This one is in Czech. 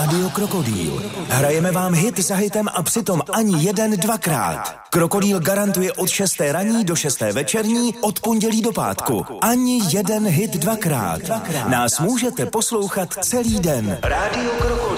Rádio Krokodýl. Hrajeme vám hit za hitem a přitom ani jeden dvakrát. Krokodýl garantuje od 6. ranní do 6. večerní, od pondělí do pátku. Ani jeden hit dvakrát. Nás můžete poslouchat celý den. Rádio Krokodýl.